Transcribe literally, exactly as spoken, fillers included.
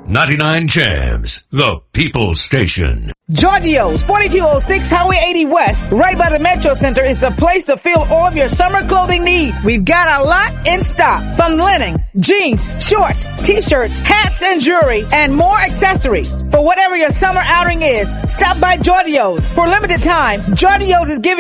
ninety-nine Jams, the People's Station. Giorgio's, forty-two oh six Highway eighty West, right by the Metro Center, is the place to fill all of your summer clothing needs. We've got a lot in stock, from linen, jeans, shorts, t-shirts, hats, and jewelry, and more accessories. For whatever your summer outing is, stop by Giorgio's. For a limited time, Giorgio's is giving